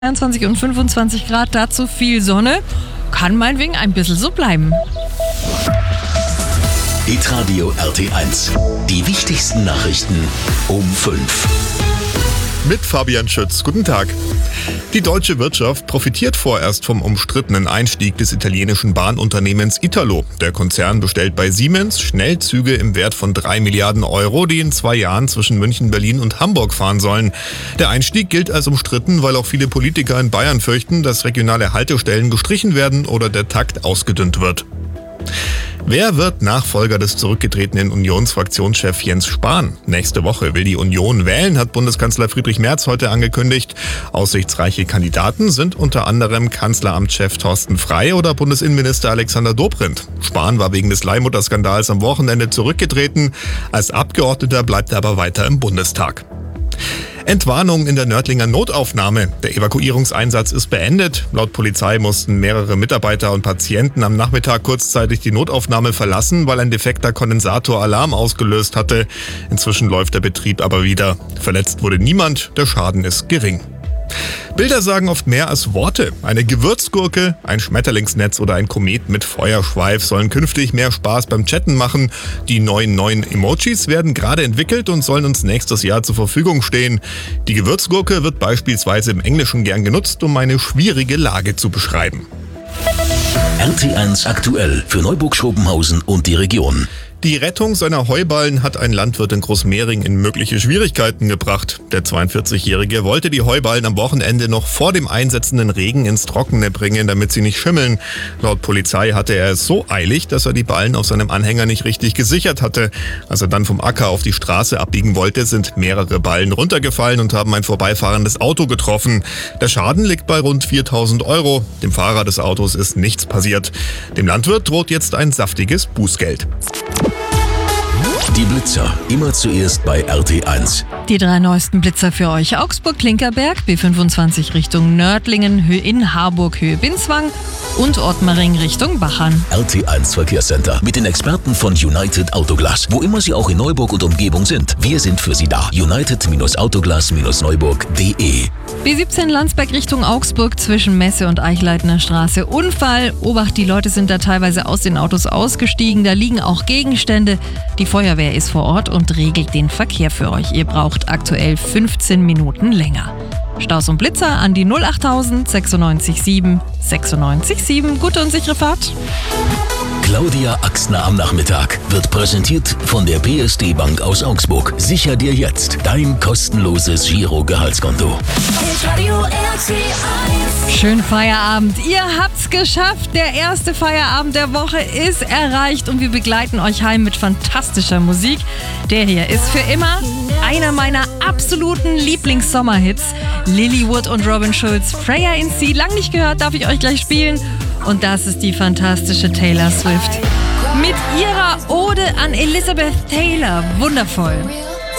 22 und 25 Grad, dazu viel Sonne. Kann meinetwegen ein bisschen so bleiben. Hitradio RT1. Die wichtigsten Nachrichten um 5. Mit Fabian Schütz. Guten Tag. Die deutsche Wirtschaft profitiert vorerst vom umstrittenen Einstieg des italienischen Bahnunternehmens Italo. Der Konzern bestellt bei Siemens Schnellzüge im Wert von 3 Milliarden Euro, die in 2 Jahren zwischen München, Berlin und Hamburg fahren sollen. Der Einstieg gilt als umstritten, weil auch viele Politiker in Bayern fürchten, dass regionale Haltestellen gestrichen werden oder der Takt ausgedünnt wird. Wer wird Nachfolger des zurückgetretenen Unionsfraktionschef Jens Spahn? Nächste Woche will die Union wählen, hat Bundeskanzler Friedrich Merz heute angekündigt. Aussichtsreiche Kandidaten sind unter anderem Kanzleramtschef Thorsten Frey oder Bundesinnenminister Alexander Dobrindt. Spahn war wegen des Leihmutterskandals am Wochenende zurückgetreten. Als Abgeordneter bleibt er aber weiter im Bundestag. Entwarnung in der Nördlinger Notaufnahme. Der Evakuierungseinsatz ist beendet. Laut Polizei mussten mehrere Mitarbeiter und Patienten am Nachmittag kurzzeitig die Notaufnahme verlassen, weil ein defekter Kondensator Alarm ausgelöst hatte. Inzwischen läuft der Betrieb aber wieder. Verletzt wurde niemand, der Schaden ist gering. Bilder sagen oft mehr als Worte. Eine Gewürzgurke, ein Schmetterlingsnetz oder ein Komet mit Feuerschweif sollen künftig mehr Spaß beim Chatten machen. Die neuen Emojis werden gerade entwickelt und sollen uns nächstes Jahr zur Verfügung stehen. Die Gewürzgurke wird beispielsweise im Englischen gern genutzt, um eine schwierige Lage zu beschreiben. RT1 aktuell für Neuburg-Schopenhausen und die Region. Die Rettung seiner Heuballen hat ein Landwirt in Großmehring in mögliche Schwierigkeiten gebracht. Der 42-Jährige wollte die Heuballen am Wochenende noch vor dem einsetzenden Regen ins Trockene bringen, damit sie nicht schimmeln. Laut Polizei hatte er es so eilig, dass er die Ballen auf seinem Anhänger nicht richtig gesichert hatte. Als er dann vom Acker auf die Straße abbiegen wollte, sind mehrere Ballen runtergefallen und haben ein vorbeifahrendes Auto getroffen. Der Schaden liegt bei rund 4.000 Euro. Dem Fahrer des Autos ist nichts passiert. Dem Landwirt droht jetzt ein saftiges Bußgeld. Die Blitzer, immer zuerst bei RT1. Die 3 neuesten Blitzer für euch. Augsburg-Klinkerberg, B25 Richtung Nördlingen, in Harburg Höhe Binswang und Ottmaring Richtung Bachern. RT1 Verkehrscenter mit den Experten von United Autoglas. Wo immer Sie auch in Neuburg und Umgebung sind, wir sind für Sie da. United-Autoglas-Neuburg.de. B17 Landsberg Richtung Augsburg zwischen Messe und Eichleitner Straße. Unfall. Obacht, die Leute sind da teilweise aus den Autos ausgestiegen. Da liegen auch Gegenstände. Die Feuerwehr ist vor Ort und regelt den Verkehr für euch. Ihr braucht aktuell 15 Minuten länger. Staus und Blitzer an die 08000 96 7 96 7. Gute und sichere Fahrt. Claudia Axner am Nachmittag wird präsentiert von der PSD Bank aus Augsburg. Sicher dir jetzt dein kostenloses Giro-Gehaltskonto. Schönen Feierabend. Ihr habt's geschafft. Der erste Feierabend der Woche ist erreicht und wir begleiten euch heim mit fantastischer Musik. Der hier ist für immer einer meiner absoluten Lieblings-Sommerhits. Lilywood und Robin Schulz, Freya in Sea. Lang nicht gehört, darf ich euch gleich spielen. Und das ist die fantastische Taylor Swift. Mit ihrer Ode an Elizabeth Taylor. Wundervoll.